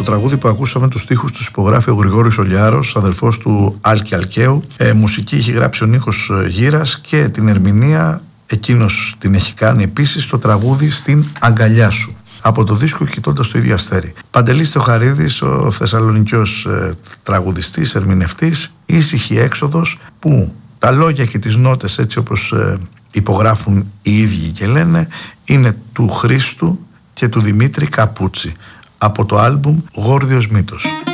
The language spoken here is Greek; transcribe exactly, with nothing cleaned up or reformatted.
Το τραγούδι που ακούσαμε, τους στίχους τους υπογράφει ο Γρηγόρης Ολιάρος, αδελφός του Άλκη Αλκαίου. Ε, μουσική έχει γράψει ο Νίκος Γύρας και την ερμηνεία εκείνος την έχει κάνει επίσης το τραγούδι «Στην αγκαλιά σου» από το δίσκο «Κοιτώντας το ίδιο αστέρι». Παντελής Θεοχαρίδης, ο Θεσσαλονικιός ε, τραγουδιστής, ερμηνευτής, ήσυχη έξοδος, που τα λόγια και τις νότες, έτσι όπως ε, υπογράφουν οι ίδιοι και λένε, είναι του Χρήστου και του Δημήτρη Καπούτσι από το άλμπουμ «Γόρδιος Μύτος».